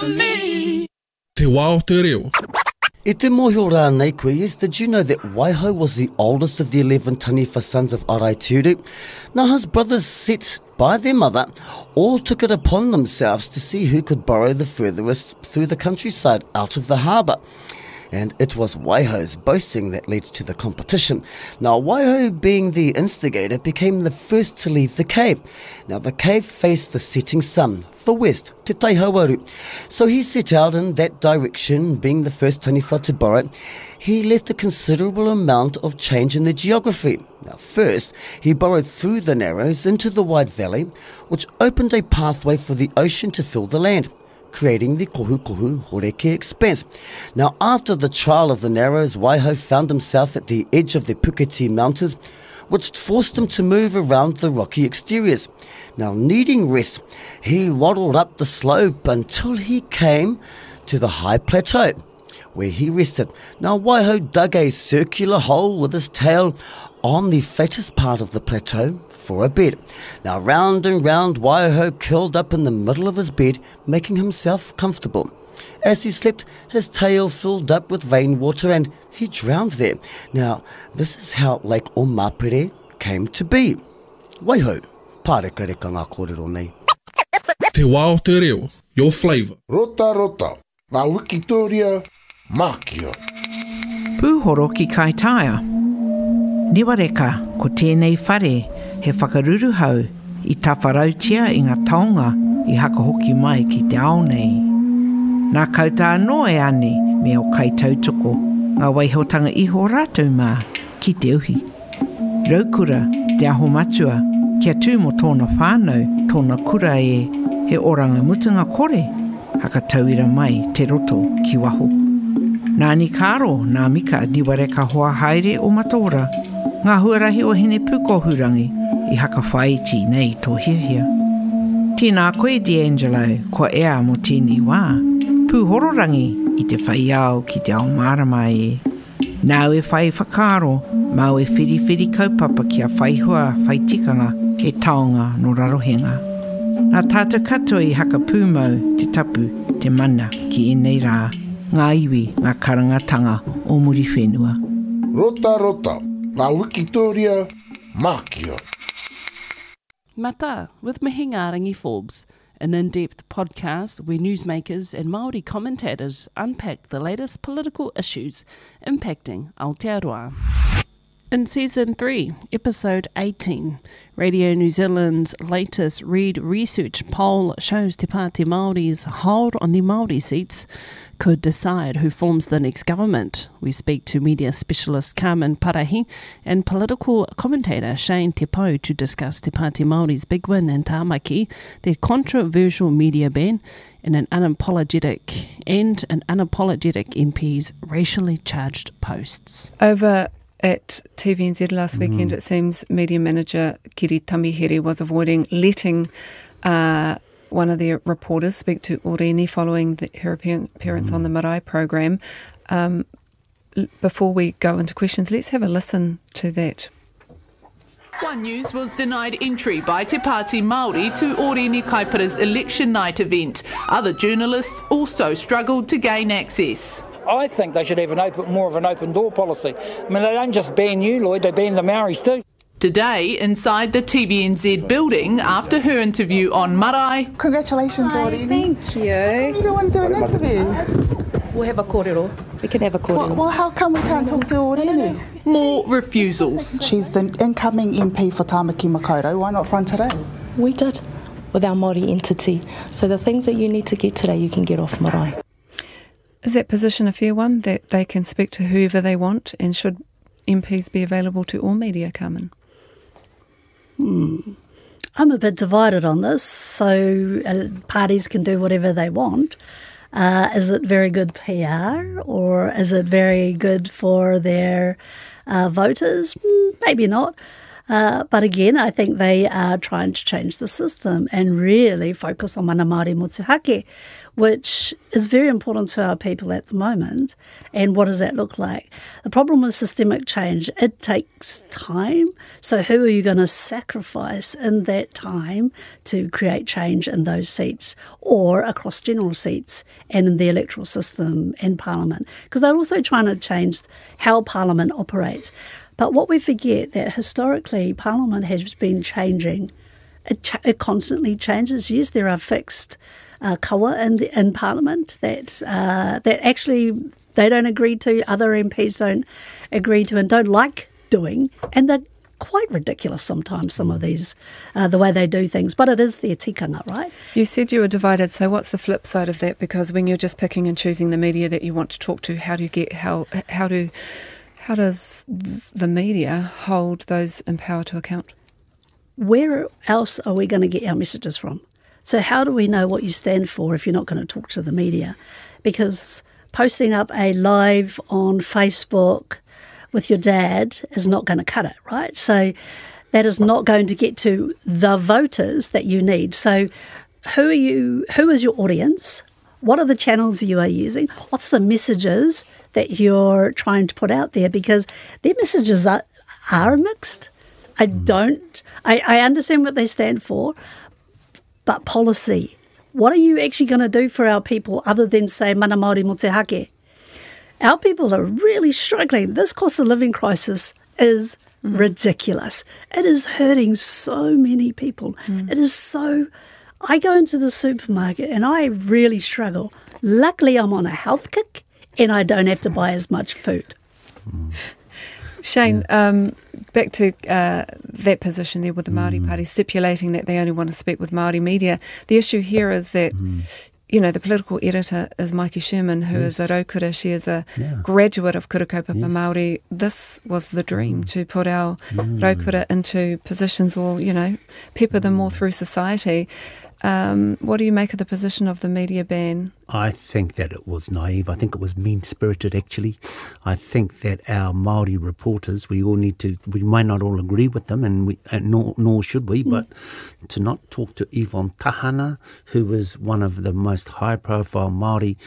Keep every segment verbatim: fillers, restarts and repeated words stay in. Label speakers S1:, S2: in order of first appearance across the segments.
S1: for me.
S2: Te wao te reo.
S3: E te mohio rānei koe, yes, did you know that Waiho was the oldest of the eleven Taniwha sons of Araituru? Now his brothers set by their mother all took it upon themselves to see who could burrow the furthest through the countryside out of the harbour. And it was Waiho's boasting that led to the competition. Now, Waiho, being the instigator, became the first to leave the cave. Now, the cave faced the setting sun, the west, Te Taihawaru. So he set out in that direction, being the first Taniwha to burrow. He left a considerable amount of change in the geography. Now, first, he burrowed through the narrows into the wide valley, which opened a pathway for the ocean to fill the land, creating the Kohu Kohu Horeke expanse. Now, after the trial of the narrows, Waiho found himself at the edge of the Puketi Mountains, which forced him to move around the rocky exteriors. Now, needing rest, he waddled up the slope until he came to the high plateau, where he rested. Now, Waiho dug a circular hole with his tail on the flattest part of the plateau for a bed. Now, round and round, Waiho curled up in the middle of his bed, making himself comfortable. As he slept, his tail filled up with rainwater and he drowned there. Now, this is how Lake Omapere came to be. Waiho, pāreka reka ngā kōrero nei.
S2: Te wao te reo, your flavour.
S4: Rota rota, ngā wikitoria, mākia.
S5: Pūhoro ki Kaitaia. Niwareka, ko tēnei whare, he whakaruru hau, i tawharautia i ngā taonga, i haka hoki mai ki te ao nei. Nā kauta anō e ane, me o kai tautoko, ngā waihotanga iho rātou mā, ki te uhi. Raukura, te aho matua, kia tū mo tōna whānau, tōna kura e, he oranga mutunga kore, haka tauira mai te roto ki waho. Nāni kāro, nā mika niwareka hoa haere o matora, ngā huarahi o hene pukohurangi, i haka whaiti nei tō hiahia. Tēnā koe D'Angelo, ko ea mo tēnei wā, pūhororangi i te whaiao ki te ao marama e. Nau e whai whakaro, mau e whiri whiri kaupapa ki a whaihua whaitikanga he taonga no rarohenga. Nā tātou katoa i haka pūmau te tapu, te mana ki enei rā, ngā iwi, ngā karangatanga o muri whenua.
S4: Rota rota, ngā wikitoria, mākia.
S6: Mata, with Mihinga Rangi Forbes, an in-depth podcast where newsmakers and Māori commentators unpack the latest political issues impacting Aotearoa. In Season three, Episode eighteen, Radio New Zealand's latest Reid Research poll shows Te Pāti Māori's hold on the Māori seats could decide who forms the next government. We speak to media specialist Carmen Parahi and political commentator Shane Te Pou to discuss Te Pāti Māori's big win in Tāmaki, their controversial media ban, and an unapologetic and an unapologetic M P's racially charged posts.
S7: Over at T V N Z last weekend, mm. it seems media manager Kiri Tamihere was avoiding letting uh, one of their reporters speak to Oreni following the, her appearance mm. on the Marae programme. Um, l- before we go into questions, let's have a listen to that.
S8: One News was denied entry by Te Pāti Māori to Oreni Kaipara's election night event. Other journalists also struggled to gain access.
S9: I think they should have an open, more of an open door policy. I mean, they don't just ban you, Lloyd, they ban the Maoris too.
S8: Today, inside the T V N Z building, after her interview on Marae.
S10: Congratulations, Oreni.
S11: Thank you.
S10: You don't want to do an interview?
S11: We'll have a kōrero. We can have a kōrero.
S10: Well, well, how come we can't talk to Oreni?
S8: More refusals.
S10: She's the incoming M P for Tāmaki Makaurau. Why not front today?
S11: We did, with our Māori entity. So the things that you need to get today, you can get off Marae.
S7: Is that position a fair one, that they can speak to whoever they want, and should M Ps be available to all media, Carmen?
S12: Hmm. I'm a bit divided on this, so uh, parties can do whatever they want. Uh, is it very good P R, or is it very good for their uh, voters? Maybe not. Uh, but again, I think they are trying to change the system and really focus on mana Māori motuhake, which is very important to our people at the moment. And what does that look like? The problem with systemic change, it takes time. So who are you going to sacrifice in that time to create change in those seats or across general seats and in the electoral system and Parliament? Because they're also trying to change how Parliament operates. But what we forget that historically Parliament has been changing. It, ch- it constantly changes. Yes, there are fixed uh, kawa in, the, in Parliament that uh, that actually they don't agree to, other M Ps don't agree to and don't like doing, and they're quite ridiculous sometimes, some of these, uh, the way they do things. But it is their tikanga, right?
S7: You said you were divided, so what's the flip side of that? Because when you're just picking and choosing the media that you want to talk to, how do you get, how, how do... How does the media hold those in power to account?
S12: Where else are we going to get our messages from? So how do we know what you stand for if you're not going to talk to the media? Because posting up a live on Facebook with your dad is not going to cut it, right? So that is not going to get to the voters that you need. So who are you? Who is your audience? What are the channels you are using? What's the messages that you're trying to put out there? Because their messages are, are mixed. I don't, I, I understand what they stand for, but policy, what are you actually going to do for our people other than say mana Māori motuhake? Our people are really struggling. This cost of living crisis is mm. ridiculous. It is hurting so many people. Mm. It is so... I go into the supermarket and I really struggle. Luckily, I'm on a health kick and I don't have to buy as much food.
S7: Mm. Shane, yeah. um, back to uh, that position there with the Māori mm. Party, stipulating that they only want to speak with Māori media. The issue here is that, mm. you know, the political editor is Maiki Sherman, who yes. is a raukura. She is a yeah. graduate of Kura Kaupapa yes. Māori. This was the dream, mm. to put our mm. raukura into positions or, you know, pepper them more through society. Um, what do you make of the position of the media ban?
S1: I think that it was naive. I think it was mean-spirited, actually. I think that our Māori reporters, we all need to, we may not all agree with them, and we, uh, nor, nor should we, mm. but to not talk to Yvonne Tahana, who was one of the most high-profile Māori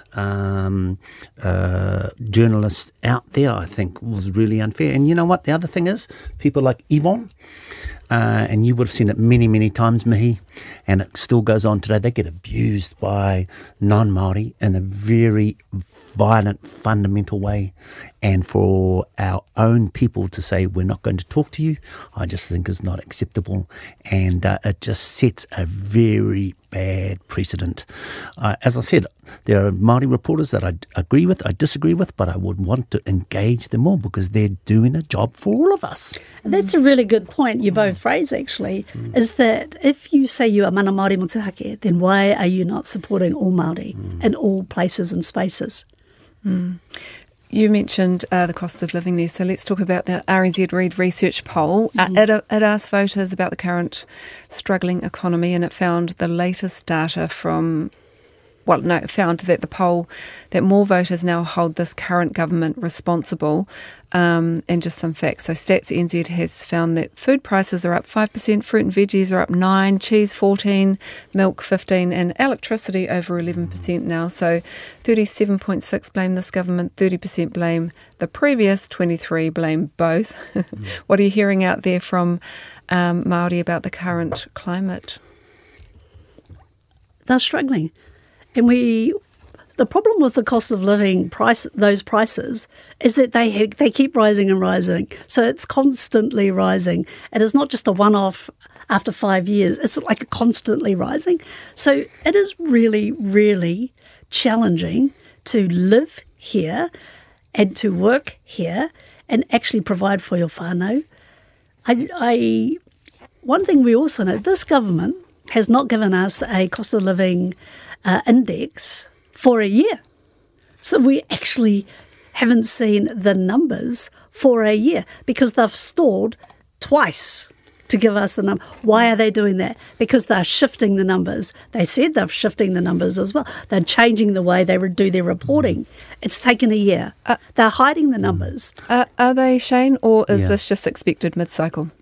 S1: um, uh, journalists out there, I think was really unfair. And you know what? The other thing is, people like Yvonne, Uh, and you would have seen it many, many times, Mihi, and it still goes on today. They get abused by non-Māori in a very violent, fundamental way. And for our own people to say, we're not going to talk to you, I just think is not acceptable. And uh, it just sets a very bad precedent. Uh, as I said, there are Māori reporters that I d- agree with, I disagree with, but I would want to engage them more because they're doing a job for all of us.
S12: And that's a really good point you both raise, actually, mm. is that if you say you are mana Māori motuhake, then why are you not supporting all Māori mm. in all places and spaces?
S7: Mm. You mentioned uh, the cost of living there, so let's talk about the R N Z Reid research poll. Mm-hmm. Uh, it, it asked voters about the current struggling economy, and it found the latest data from, well, no, it found that the poll, that more voters now hold this current government responsible, um, and just some facts. So Stats N Z has found that food prices are up five percent, fruit and veggies are up nine percent, cheese fourteen percent, milk fifteen percent, and electricity over eleven percent now. So thirty-seven point six blame this government, thirty percent blame the previous, twenty-three blame both. Mm. What are you hearing out there from um, Māori about the current climate?
S12: They're struggling. And we, the problem with the cost of living price, those prices, is that they they keep rising and rising. So it's constantly rising. It is not just a one-off after five years. It's like constantly rising. So it is really, really challenging to live here and to work here and actually provide for your whānau. I, I, one thing we also know, this government has not given us a cost of living Uh, index for a year. So we actually haven't seen the numbers for a year because they've stalled twice to give us the number. Why are they doing that? Because they're shifting the numbers. They said they're shifting the numbers as well. They're changing the way they do their reporting. It's taken a year. Uh, they're hiding the numbers.
S7: Uh, are they, Shane, or is yeah. this just expected mid-cycle?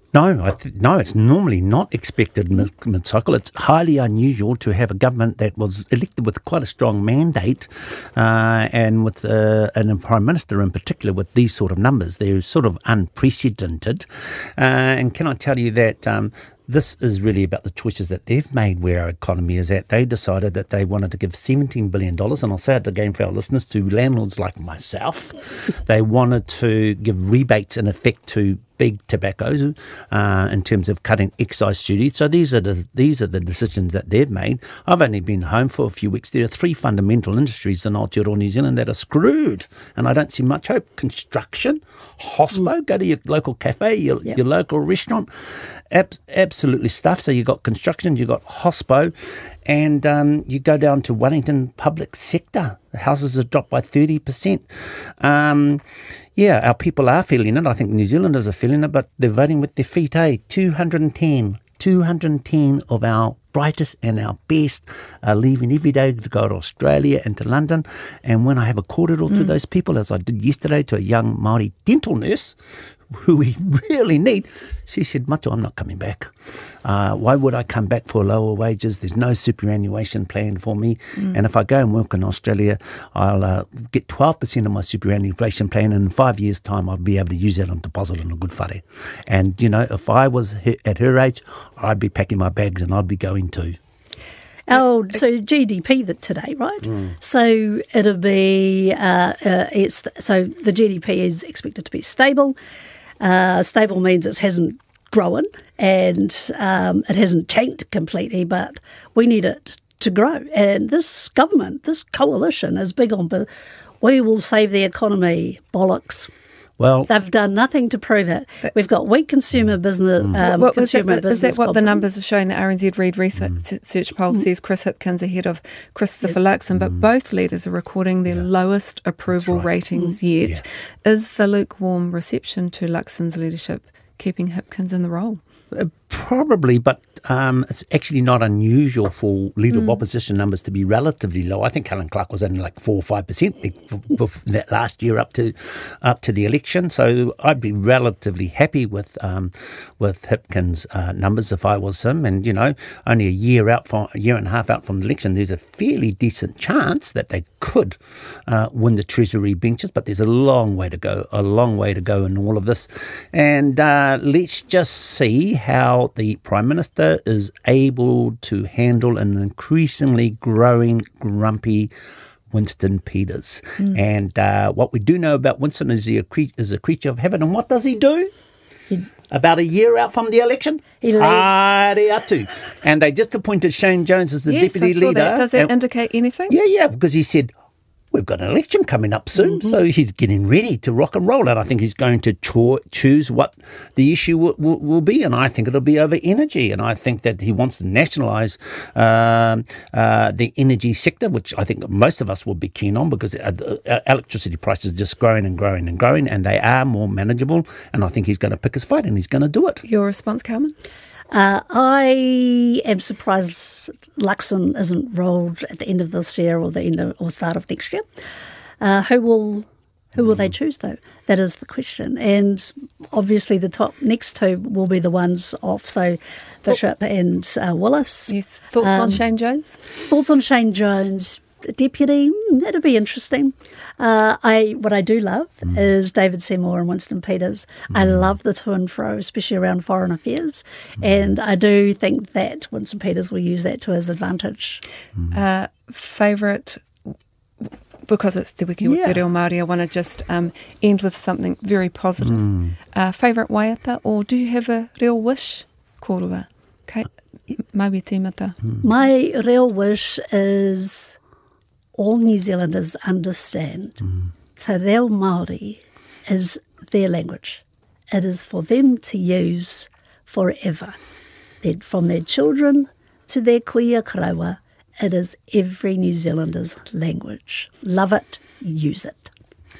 S1: No, I th- no, it's normally not expected mid- mid-cycle. It's highly unusual to have a government that was elected with quite a strong mandate uh, and with uh, and a Prime Minister in particular with these sort of numbers. They're sort of unprecedented. Uh, and can I tell you that um, this is really about the choices that they've made where our economy is at. They decided that they wanted to give seventeen billion dollars, and I'll say it again for our listeners, to landlords like myself. They wanted to give rebates in effect to big tobaccos uh, in terms of cutting excise duty. So these are the these are the decisions that they've made. I've only been home for a few weeks. There are three fundamental industries in Aotearoa New Zealand that are screwed, and I don't see much hope. Construction, hospo, mm. go to your local cafe, your, yep. your local restaurant, Ab- absolutely stuffed. So you've got construction, you've got hospo, and um, you go down to Wellington public sector. The houses have dropped by thirty percent. Um, yeah, our people are feeling it. I think New Zealanders are feeling it, but they're voting with their feet, eh? two hundred ten, two hundred ten of our brightest and our best are leaving every day to go to Australia and to London. And when I have a kōrero mm. to those people, as I did yesterday to a young Māori dental nurse, who we really need, she said, Mato, I'm not coming back. Uh, why would I come back for lower wages? There's no superannuation plan for me. Mm. And if I go and work in Australia, I'll uh, get twelve percent of my superannuation plan. And in five years' time, I'll be able to use that on deposit on a good whare. And, you know, if I was at her age, I'd be packing my bags and I'd be going too.
S12: Oh, so G D P that today, right? Mm. So it'll be, uh, uh, it's so the G D P is expected to be stable. Uh, stable means it hasn't grown and um, it hasn't tanked completely, but we need it to grow. And this government, this coalition is big on, but we will save the economy, bollocks.
S1: Well,
S12: they've done nothing to prove it. We've got weak consumer business. Um,
S7: what, what,
S12: consumer
S7: is, that,
S12: business
S7: is that what
S12: confidence.
S7: The numbers are showing? The R N Z Reid Research mm. poll mm. says Chris Hipkins ahead of Christopher yes. Luxon, but mm. both leaders are recording their yeah. lowest approval right. ratings mm. yet. Yeah. Is the lukewarm reception to Luxon's leadership keeping Hipkins in the role?
S1: Uh, probably, but um, it's actually not unusual for leader mm. of opposition numbers to be relatively low. I think Helen Clark was only like four or five percent for, for that last year up to up to the election. So I'd be relatively happy with um, with Hipkins' uh, numbers if I was him. And you know, only a year out from a year and a half out from the election, there's a fairly decent chance that they could uh, win the Treasury benches. But there's a long way to go, a long way to go in all of this. And uh, let's just see how the Prime Minister is able to handle an increasingly growing, grumpy Winston Peters. Mm. And uh, what we do know about Winston is he a cre- is a creature of habit. And what does he do? He, About a year out from the election,
S12: he leaves.
S1: Ariatu. And they just appointed Shane Jones as the
S7: yes,
S1: deputy
S7: I saw
S1: leader.
S7: That. Does that
S1: and,
S7: indicate anything?
S1: Yeah, yeah, because he said, we've got an election coming up soon, mm-hmm. so he's getting ready to rock and roll, and I think he's going to cho- choose what the issue w- w- will be, and I think it'll be over energy, and I think that he wants to nationalise um, uh, the energy sector, which I think most of us will be keen on, because uh, uh, electricity prices are just growing and growing and growing, and they are more manageable, and I think he's going to pick his fight, and he's going to do it.
S7: Your response, Carmen?
S12: Uh, I am surprised Luxon isn't rolled at the end of this year or the end of, or start of next year. Uh, who will who will they choose though? That is the question. And obviously the top next two will be the ones off. So Bishop and uh, Willis.
S7: Yes. Thoughts um, on Shane Jones?
S12: Thoughts on Shane Jones. Deputy, that'll be interesting. Uh, I what I do love mm. is David Seymour and Winston Peters. Mm. I love the to and fro, especially around foreign affairs, mm. and I do think that Winston Peters will use that to his advantage.
S7: Mm. Uh, favourite, because it's Te Wiki yeah. Te Reo Māori, I want to just um, end with something very positive. Mm. Uh, favourite waiata, or do you have a real wish, Korua? Okay. Maybe tīmata.
S12: Mm. My real wish is all New Zealanders understand mm. Te Reo Māori is their language. It is for them to use forever. They're, from their children to their kuia karawa, it is every New Zealander's language. Love it, use it.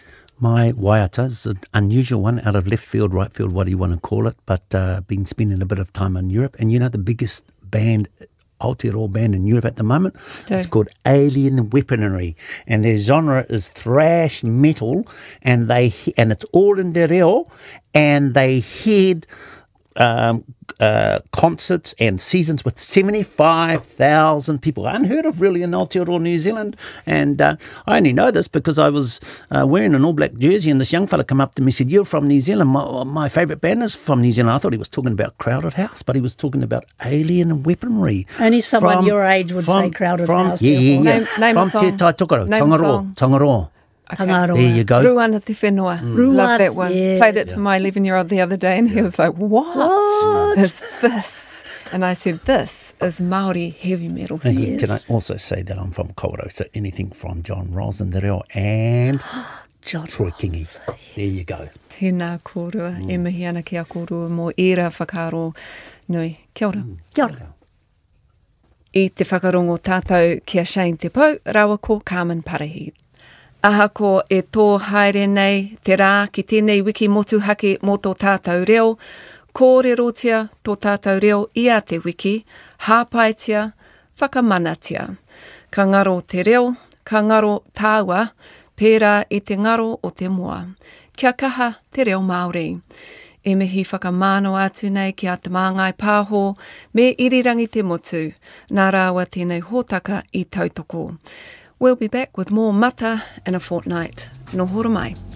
S1: My waiata is an unusual one, out of left field, right field, what do you want to call it, but uh, been spending a bit of time in Europe. And you know the biggest band, Aotearoa band in Europe at the moment? Do. It's called Alien Weaponry, and their genre is thrash metal, and they and it's all in te reo, and they head um, uh, concerts and seasons with seventy-five thousand people. Unheard of really in Aotearoa, New Zealand. And uh, I only know this because I was uh, wearing an All Black jersey and this young fella came up to me and said, "You're from New Zealand. My, my favourite band is from New Zealand." I thought he was talking about Crowded House, but he was talking about Alien Weaponry.
S12: Only someone
S1: from,
S12: your age would
S1: from,
S12: say Crowded
S1: from,
S12: House.
S1: Yeah, yeah, yeah.
S7: Name, name
S1: from
S7: a song.
S1: Te Tai Tokoro,
S7: Name a
S1: Tangaroa,
S7: song.
S1: Tangaroa.
S7: Okay.
S12: Tangaroa.
S1: There you go.
S7: Ruana Te Whenua.
S12: Mm.
S7: Love that one.
S12: Yeah.
S7: Played it
S1: Yeah.
S7: to my eleven-year-old the other day and he was like, what,
S12: What?
S7: is this? And I said, this is Māori heavy metal.
S1: And
S12: Yes.
S1: Can I also say that I'm from Kawerau, so anything from John Rosendereo and
S12: John
S1: Troy Kingi. There you go.
S7: Tēnā kōrua, mm. e mihi ana ki a kōrua mō era whakaro nui. Kia ora.
S1: Mm.
S12: Kia ora.
S7: I te whakarongo tātou kia Shane Te Pau, rawa ko Carmen Parahi. Aha ko e tō haere nei te rā ki tēnei wiki motu hake mō tō tātou reo, kōrerotia tō tātou reo ia te wiki, hāpaitia, whakamanatia. Ka ngaro te reo, ka ngaro tāua, pērā i te ngaro o te moa. Kia kaha te reo Māori. E mihi whakamāno atu nei ki a te māngai pāho, me irirangi te motu, nā rāua tēnei hōtaka i tautoko. We'll be back with more mata in a fortnight. No hora mai.